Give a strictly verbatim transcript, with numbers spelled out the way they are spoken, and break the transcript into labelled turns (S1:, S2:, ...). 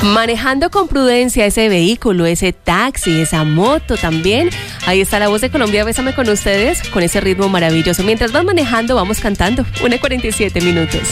S1: Manejando con prudencia ese vehículo, ese taxi, esa moto también. Ahí está La Voz de Colombia, Bésame con ustedes, con ese ritmo maravilloso. Mientras vas manejando, vamos cantando. una cuarenta y siete minutos.